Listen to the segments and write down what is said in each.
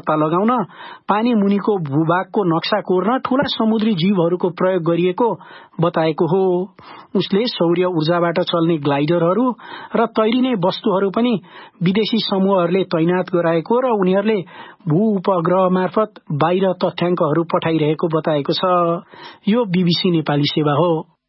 पत्ता लगाउन, पानी मुनिको भूभागको नक्सा कोर्न ठूला समुद्री जीवहरूको प्रयोग गरिएको बताएको हो। उसले सौर्य ऊर्जाबाट चल्ने ग्लाइडरहरू र तैरिने वस्तुहरू पनि विदेशी समूहहरूले तैनात गराएको र उनीहरूले भू उपग्रह मार्फत बाहिर तथ्याङ्कहरू पठाइरहेको बताएको छ। यो बीबीसी नेपाली सेवा हो।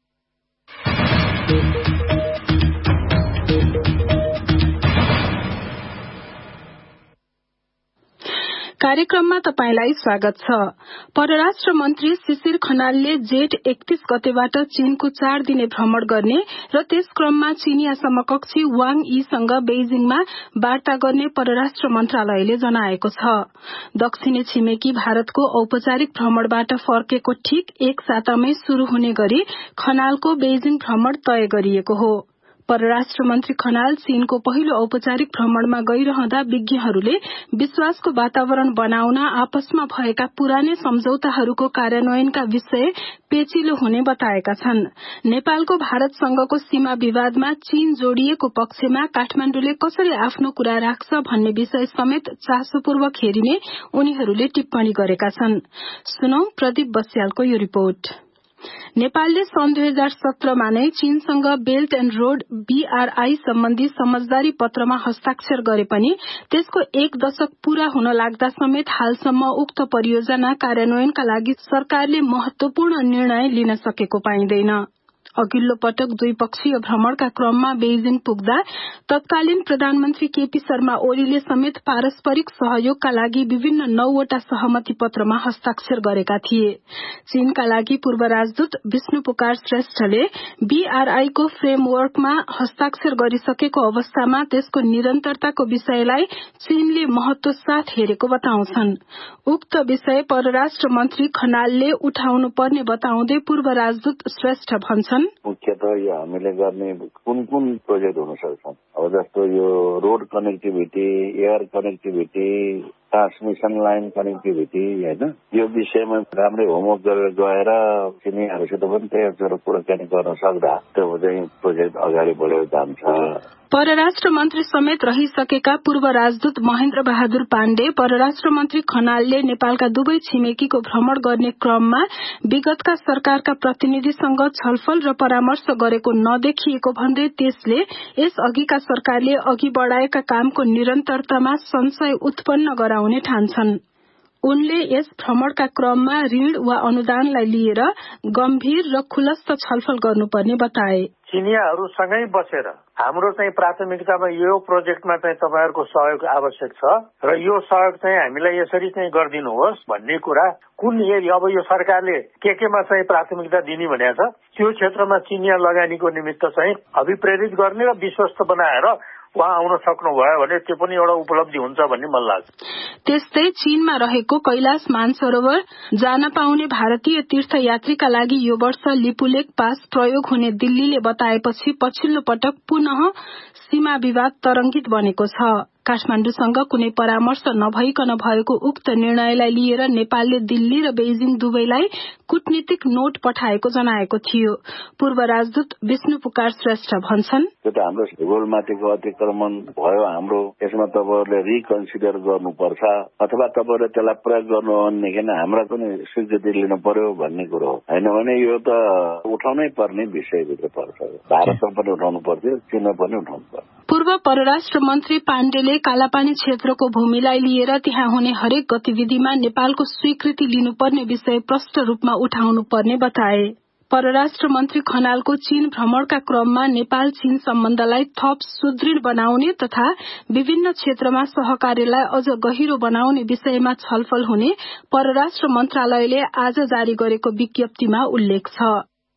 कार्यक्रममा तपाईलाई स्वागत छ। परराष्ट्र मन्त्री शिशिर खनालले जेठ 31 गतेबाट चीनको 4 दिने भ्रमण गर्ने र त्यस क्रममा चीनिया समकक्षी वाङ यीसँग बेइजिङमा वार्ता गर्ने परराष्ट्र मन्त्रालयले जनाएको छ। दक्षिणी छिमेकी भारतको औपचारिक भ्रमणबाट फर्केको ठीक एक सातामै शुरू हुने गरी खनालको बेइजिङ भ्रमण तय गरिएको हो। परराष्ट्र मन्त्री खनाल चीनको पहिलो औपचारिक भ्रमणमा गइरहँदा विज्ञहरूले विश्वासको वातावरण बनाउन आपसमा भएका पुरानै सम्झौताहरूको कार्यान्वयनका विषय पेचिलो हुने बताएका छन्। नेपालको भारतसँगको सीमा विवादमा चीन जोडिएको पक्षमा काठमाण्डुले कसरी आफ्नो कुरा राख्छ भन्ने विषय समेत चासोपूर्वक हेरिने उनीहरूले टिप्पणी गरेका छन्। सुनौ प्रदीप बस्यालको यो रिपोर्ट। नेपालले सन् 2017मा नै चीनसँग बेल्ट एण्ड रोड BRI सम्बन्धी समझदारी पत्रमा हस्ताक्षर गरे पनि त्यसको 1 दशक पूरा हुन लाग्दा समेत हालसम्म उक्त परियोजना कार्यान्वयनका लागि सरकारले महत्वपूर्ण निर्णय लिन सकेको पाइँदैन। अघिल्लो पटक द्विपक्षीय भ्रमणका क्रममा बेइजिङ पुग्दा तत्कालीन प्रधानमन्त्री केपी शर्मा ओलीले समेत पारस्परिक सहयोगका लागि विभिन्न 9वटा सहमति पत्रमा हस्ताक्षर गरेका थिए। चीनका लागि पूर्व राजदूत विष्णु पुकार श्रेष्ठले BRI को फ्रेमवर्कमा हस्ताक्षर गरिसकेको अवस्थामा त्यसको निरन्तरताको विषयलाई चीनले महत्व साथ हेरेको बताउँछन्। उक्त विषय परराष्ट्र मन्त्री खनालले उठाउनु पर्ने बताउँदै पूर्व राजदूत श्रेष्ठ भन्छन्, मुख्यतः यो हामीले गर्ने कुन प्रोजेक्ट हुन सक्छन्। अब जस्तो यो road connectivity, air connectivity, transmission line connectivity हैन, यो विषयमा राम्रै होमवर्क गरेर गएर चिनीहरूसित पनि त्यही कुराकानी गर्न सक्दा त्यो चाहिँ प्रोजेक्ट अगाडि बढेर जान्छ। परराष्ट्र मन्त्री समेत रहिसकेका पूर्व राजदूत महेन्द्र बहादुर पाण्डे परराष्ट्र मन्त्री खनालले नेपालका दुवै छिमेकीको भ्रमण गर्ने क्रममा विगतका सरकारका प्रतिनिधिसँग छलफल र परामर्श गरेको नदेखिएको भन्दै त्यसले यस अघिका सरकारले अघि बढ़ाएका कामको निरन्तरतामा संशय उत्पन्न गराउने ठान्छन्। उनले यस भ्रमणका क्रममा ऋण वा अनुदानलाई लिएर गम्भीर र खुलस्त छलफल गर्नुपर्ने बताए। चिनियाहरूसँगै बसेर हाम्रो चाहिँ प्राथमिकतामा यो प्रोजेक्टमा चाहिँ तपाईहरुको सहयोग आवश्यक छ र यो सहयोग चाहिँ हामीलाई यसरी चाहिँ गरिदिनुहोस् भन्ने कुरा कुन अब यो सरकारले केमा चाहिँ प्राथमिकता दिने भनेको छ त्यो क्षेत्रमा चिनिया लगानीको निमित्त चाहिँ अभिप्रेरित गर्ने र विश्वस्त बनाएर वहाँ आउन सक्नुभयो भने त्यो पनि एउटा उपलब्धि हुन्छ भन्ने मलाई लाग्छ। त्यस्तै चीनमा रहेको कैलाश मानसरोवर जान पाउने भारतीय तीर्थयात्रीका लागि यो वर्ष लिपुलेख पास प्रयोग हुने दिल्लीले बताएपछि पछिल्लो पटक पुनः सीमा विवाद तरंगित बनेको छ। काठमाण्डुसँग कुनै परामर्श नभइकन भएको उक्त निर्णयलाई लिएर नेपालले दिल्ली र बेइजिङ दुवैलाई कूटनीतिक नोट पठाएको जनाएको थियो। पूर्व राजदूत विष्णु पुकार श्रेष्ठ भन्छन्, त्यो त हाम्रो भूगोलमाथिको अतिक्रमण भयो, हाम्रो यसमा तपाईहरुले रिकन्सिडर गर्नुपर्छ अथवा तपाईहरुले त्यसलाई प्रयोग गर्नु भनेदेखि हाम्रा पनि स्वीकृति लिनु पर्यो भन्ने कुरो हो। हैन भने यो त उठाउनै पर्ने विषयभित्र पर्छ। भारतमा पनि उठाउनु पर्थ्यो, चीनमा पनि उठाउनु पर्छ। पूर्व परराष्ट्र मन्त्री पाण्डेले कालापानी क्षेत्रको भूमिलाई लिएर त्यहाँ हुने हरेक गतिविधिमा नेपालको स्वीकृति लिनुपर्ने विषय प्रष्ट रूपमा उठाउनु पर्ने बताए। परराष्ट्र मन्त्री खनालको चीन भ्रमणका क्रममा नेपाल चीन सम्बन्धलाई थप सुदृढ़ बनाउने तथा विभिन्न क्षेत्रमा सहकार्यलाई अझ गहिरो बनाउने विषयमा छलफल हुने परराष्ट्र मन्त्रालयले आज जारी गरेको विज्ञप्तिमा उल्लेख छ।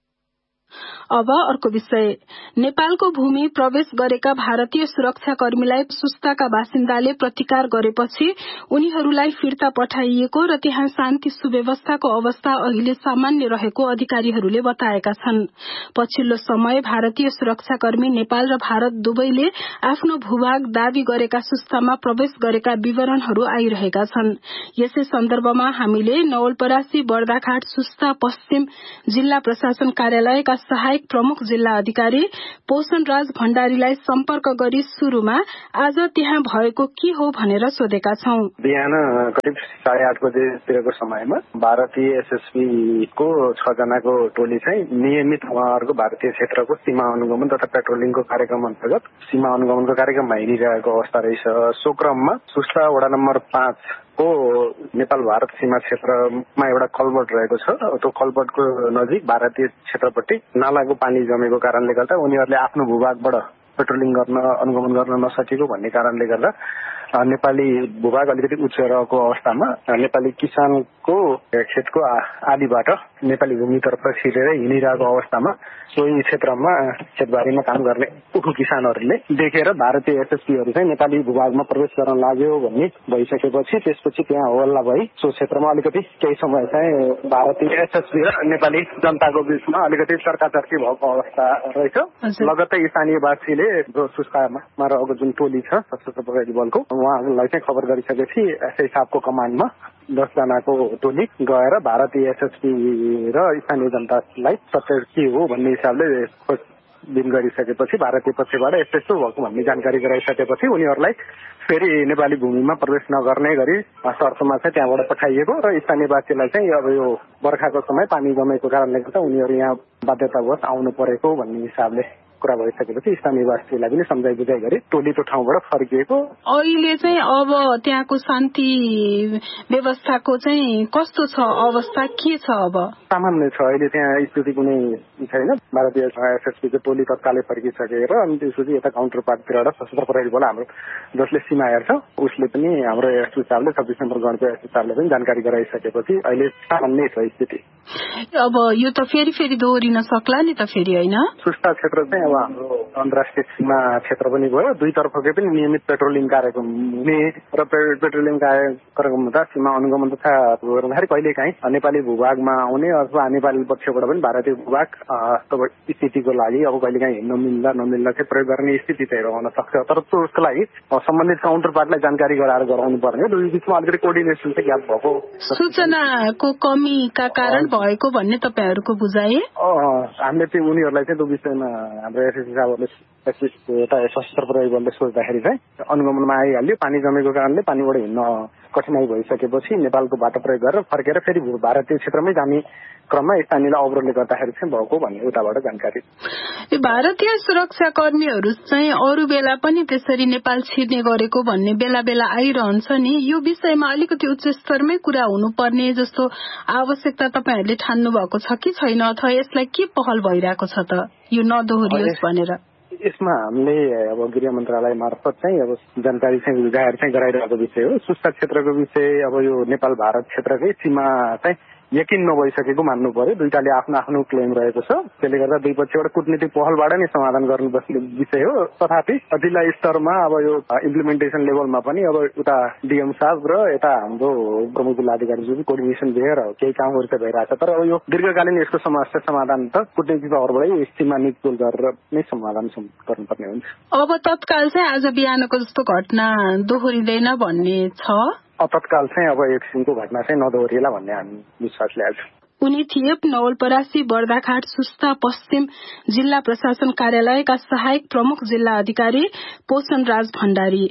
अब अर्को विषय, नेपालको भूमि प्रवेश गरेका भारतीय सुरक्षाकर्मीलाई सुस्ताका बासिन्दाले प्रतिकार गरेपछि उनीहरूलाई फिर्ता पठाइएको र त्यहाँ शान्ति सुव्यवस्थाको अवस्था अहिले सामान्य रहेको अधिकारीहरूले बताएका छन्। पछिल्लो समय भारतीय सुरक्षाकर्मी नेपाल र भारत दुवैले आफ्नो भूभाग दावी गरेका सुस्तामा प्रवेश गरेका विवरणहरू आइरहेका छन्। यसै सन्दर्भमा हामीले नवलपरासी बर्दाघाट सुस्ता पश्चिम जिल्ला प्रशासन कार्यालयका सहायक सहायक प्रमुख जिल्ला अधिकारी पोषणराज भण्डारीलाई सम्पर्क गरी सुरुमा आज त्यहाँ भएको के हो भनेर सोधेका छौं। बिहान करिब 8:30 बजेतिरको समयमा भारतीय एसएसबी को 6 जनाको टोली चाहिँ नियमित उहाँहरूको भारतीय क्षेत्रको सीमा अनुगमन तथा पेट्रोलिङको कार्यक्रम अन्तर्गत सीमा अनुगमनको कार्यक्रममा हिँडिरहेको अवस्था रहेछ। सो क्रममा सुस्ता वडा नम्बर 5 को नेपाल भारत सीमा क्षेत्रमा एउटा कलबट रहेको छ। त्यो कलबटको नजिक भारतीय क्षेत्रपट्टि नालाको पानी जमेको कारणले गर्दा उनीहरूले आफ्नो भूभागबाट पेट्रोलिङ गर्न अनुगमन गर्न नसकेको भन्ने कारणले गर्दा नेपाली भूभाग अलिकति उच्च रहेको अवस्थामा नेपाली किसानको खेतको आलीबाट नेपाली भूमितर्फ छिरेर हिँडिरहेको अवस्थामा सोही क्षेत्रमा खेतबारीमा काम गर्ने उखु किसानहरूले देखेर भारतीय एसएसपीहरू चाहिँ नेपाली भूभागमा प्रवेश गर्न लाग्यो भन्ने भइसकेपछि त्यसपछि त्यहाँ हल्ला भई सो क्षेत्रमा अलिकति केही समय चाहिँ भारतीय एसएसपी र नेपाली जनताको बीचमा अलिकति चर्काचर्की भएको अवस्था रहेछ। लगत्तै स्थानीयवासीले सुस्तामा रहेको जुन टोली छ सशस्त्र प्रहरी बलको उहाँलाई चाहिँ खबर गरिसकेपछि एसआई साहबको कमान्डमा 10 जनाको टोली गएर भारतीय एसएसपी र स्थानीय जनतालाई सत्य के हो भन्ने हिसाबले खोजबिन गरिसकेपछि भारतीय पक्षबाट यस्तो भएको भन्ने जानकारी गराइसकेपछि उनीहरूलाई फेरि नेपाली भूमिमा प्रवेश नगर्ने गरी शर्तमा चाहिँ त्यहाँबाट पठाइएको र स्थानीयवासीलाई चाहिँ अब यो बर्खाको समय पानी जमेको कारणले गर्दा उनीहरू यहाँ बाध्यतावश आउनु परेको भन्ने हिसाबले कुरा भइसकेपछि स्थानीयवासीलाई पनि सम्झाइ बुझाइ गरी टोली त्यो ठाउँबाट फर्किएको। अहिले चाहिँ अब त्यहाँको शान्ति व्यवस्थाको चाहिँ कस्तो छ अवस्था के छ? अब सामान्य छ। अहिले त्यहाँ स्थिति कुनै छैन। भारतीय एसएसपीको टोली तत्कालै फर्किसकेर अनि त्यसपछि यता काउन्टर पार्टतिरबाट सशस्त्र प्रहरी बल हाम्रो जसले सीमा हेर्छ उसले पनि हाम्रो एसपी साहबले 26 नम्बर गणको एसपी साहबले पनि जानकारी गराइसकेपछि अहिले सामान्य छ स्थिति। अब यो त फेरि दोहोरिन सक्ला नि त फेरि होइन? सुस्ता क्षेत्र चाहिँ अब हाम्रो अन्तर्राष्ट्रिय सीमा क्षेत्र पनि भयो। दुईतर्फकै पनि नियमित पेट्रोलिङ कार्यक्रम हुने र पेट्रोलिङ कार्यक्रम हुँदा सीमा अनुगमन तथा गर्दाखेरि कहिलेकाहीँ नेपाली भूभागमा आउने अथवा नेपाली पक्षबाट पनि भारतीय भूभाग स्थितिको लागि अब कहिलेकाहीँ हिँड्न नमिल्दा चाहिँ प्रयोग गर्ने स्थिति चाहिँ रहन सक्छ। तर त्यसको लागि सम्बन्धित काउन्टर पार्टलाई जानकारी गराएर गराउनु पर्ने दुई बिचमा अलिकति कोर्डिनेसन चाहिँ ग्याप भएको सूचनाको कमीका कारण भएको भन्ने तपाईँहरूको बुझाए? हामीले चाहिँ उनीहरूलाई चाहिँ त्यो विषयमा हाम्रो एसएससी साहबहरूले सशस्त्र प्रहरी बलले सोच्दाखेरि चाहिँ अनुगमनमा आइहाल्यो। पानी जमेको कारणले पानीबाट हिँड्न कठिनाई भइसकेपछि नेपालको बाटो प्रयोग गरेर फर्केर फेरि भारतीय क्षेत्रमै जाने क्रममा स्थानीय अवरोधले गर्दाखेरि चाहिँ भएको भन्ने उताबाट जानकारी। भारतीय सुरक्षा कर्मीहरू चाहिँ अरू बेला पनि त्यसरी नेपाल छिर्ने गरेको भन्ने बेला बेला आइरहन्छ नि। यो विषयमा अलिकति उच्च स्तरमै कुरा हुनुपर्ने जस्तो आवश्यकता तपाईँहरूले ठान्नु भएको छ कि छैन अथवा यसलाई के पहल भइरहेको छ त यो नदोहोरियोस् भनेर? यसमा हामीले अब गृह मन्त्रालय मार्फत चाहिँ अब जानकारी चाहिँ जाहेर चाहिँ गराइरहेको विषय हो। सुस्ता क्षेत्रको विषय अब यो नेपाल भारत क्षेत्रकै सीमा चाहिँ यकिन नभइसकेको मान्नु पर्यो। दुईटाले आफ्नो आफ्नो क्लेम रहेको छ। त्यसले गर्दा दुई पक्षबाट कूटनीतिक पहलबाट नै समाधान गर्नुपर्ने विषय हो। तथापि जिल्ला स्तरमा अब यो इम्प्लिमेन्टेसन लेभलमा पनि अब उता डीएम साहब र यता हाम्रो प्रमुख जिल्ला अधिकारीहरू कोर्डिनेसन दिएर केही कामहरू चाहिँ भइरहेछ। तर अब यो दीर्घकालीन यसको समस्या समाधान त कूटनीतिक तौरबाटै सीमा निकटोल गरेर नै समाधान गर्नुपर्ने हुन्छ। अब तत्काल चाहिँ आज बिहानको जस्तो घटना दोहोरिँदैन भन्ने छ? तत्काल चाहिँ अब एक किसिमको घटना चाहिँ नदोहोरिएला भन्ने हामी विश्वास ल्याएको छौँ। उनी थिए नवलपरासी बर्दाघाट सुस्ता पश्चिम जिल्ला प्रशासन कार्यालयका सहायक प्रमुख जिल्ला अधिकारी पोषणराज भण्डारी।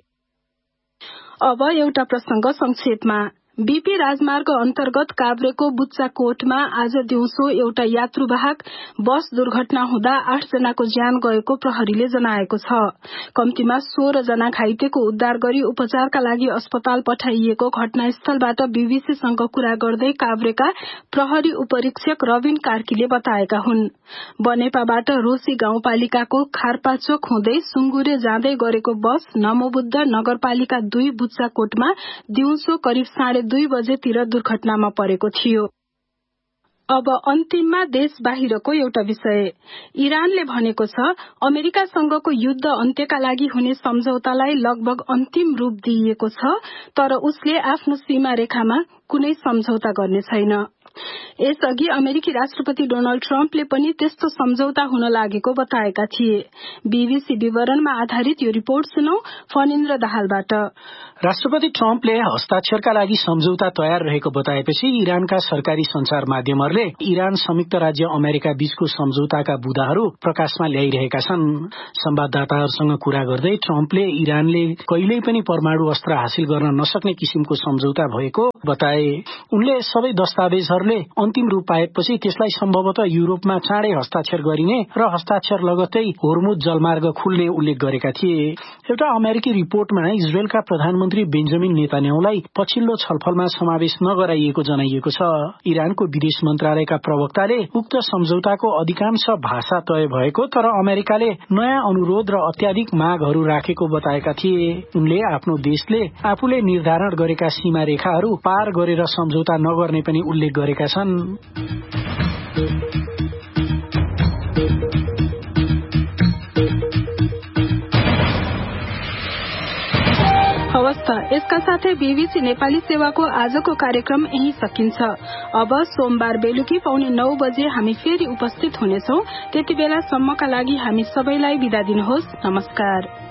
अब एउटा प्रसंग संक्षेपमा। बीपी राजमार्ग अन्तर्गत काभ्रेको बुच्चाकोटमा आज दिउँसो एउटा यात्रुवाहक बस दुर्घटना हुँदा 8 जनाको ज्यान गएको प्रहरीले जनाएको छ। कम्तीमा 16 जना घाइतेको उद्धार गरी उपचारका लागि अस्पताल पठाइएको घटनास्थलबाट बीबीसीसँग कुरा गर्दै काभ्रेका प्रहरी उपरीक्षक रविन कार्कीले बताएका हुन्। बनेपाबाट रोसी गाउँपालिकाको खारपाचोक हुँदै सुङ्गुरे जाँदै गरेको बस नमोबुद्ध नगरपालिका 2 बुच्चाकोटमा दिउँसो करिब 2:30 बजेतिर दुर्घटनामा परेको थियो। अब अन्तिममा देश बाहिरको एउटा विषय। इरानले भनेको छ अमेरिकासँगको युद्ध अन्त्यका लागि हुने सम्झौतालाई लगभग अन्तिम रूप दिइएको छ, तर उसले आफ्नो सीमा रेखामा कुनै सम्झौता गर्ने छैन। यसअघि अमेरिकी राष्ट्रपति डोनाल्ड ट्रम्पले पनि त्यस्तो सम्झौता हुन लागेको बताएका थिए। बीबीसी विवरणमा आधारित यो रिपोर्ट सुनौ फनिन्द्र दाहालबाट। राष्ट्रपति ट्रम्पले हस्ताक्षरका लागि सम्झौता तयार रहेको बताएपछि इरानका सरकारी संचार माध्यमहरूले इरान संयुक्त राज्य अमेरिका बीचको सम्झौताका बुँदाहरू प्रकाशमा ल्याइरहेका छन्। संवाददाताहरूसँग कुरा गर्दै ट्रम्पले इरानले कहिल्यै पनि परमाणु अस्त्र हासिल गर्न नसक्ने किसिमको सम्झौता भएको बताए। उनले सबै दस्तावेजहरूले अन्तिम रूप पाएपछि त्यसलाई सम्भवतः युरोपमा चाँडै हस्ताक्षर गरिने र हस्ताक्षर लगत्तै होर्मुज जलमार्ग खुल्ने उल्लेख गरेका थिए। एउटा अमेरिकी रिपोर्टमा इजरायलका प्रधानमन्त्री बेन्जामिन नेतान्याहुलाई पछिल्लो छलफलमा समावेश नगराइएको जनाइएको छ। इरानको विदेश मन्त्रालयका प्रवक्ताले उक्त सम्झौताको अधिकांश भाषा तय भएको तर अमेरिकाले नयाँ अनुरोध र अत्याधिक मागहरू राखेको बताएका थिए। उनले आफ्नो देशले आफूले निर्धारण गरेका सीमा रेखाहरू पार गरेर सम्झौता नगर्ने पनि उल्लेख गरेका छन्। हवस् त, यसका साथै बीबीसी नेपाली सेवाको आजको कार्यक्रम यही सकिन्छ। अब सोमबार बेलुकी 9:15 बजे हामी फेरि उपस्थित हुनेछौं। त्यति बेलासम्मका लागि हामी सबैलाई बिदा दिनुहोस्। नमस्कार।